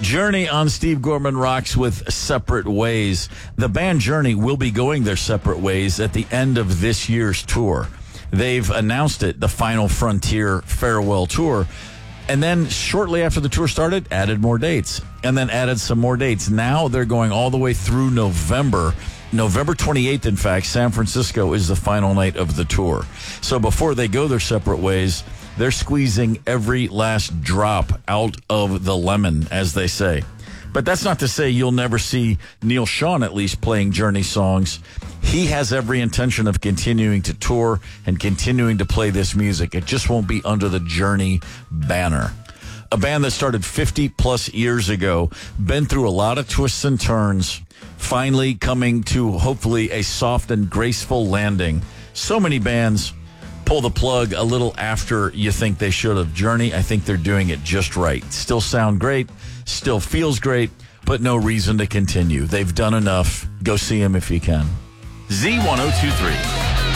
Journey on Steve Gorman Rocks with Separate Ways. The band Journey will be going their separate ways at the end of this year's tour. They've announced it, the Final Frontier Farewell Tour. And then shortly after the tour started, added more dates. And then added some more dates. Now they're going all the way through November. November 28th, in fact, San Francisco is the final night of the tour. So before they go their separate ways, they're squeezing every last drop out of the lemon, as they say. But that's not to say you'll never see Neil Schon at least playing Journey songs. He has every intention of continuing to tour and continuing to play this music. It just won't be under the Journey banner. A band that started 50 plus years ago, been through a lot of twists and turns, finally coming to hopefully a soft and graceful landing. So many bands pull the plug a little after you think they should have. Journey, I think they're doing it just right. Still sound great, still feels great, but no reason to continue. They've done enough. Go see them if you can. Z1023.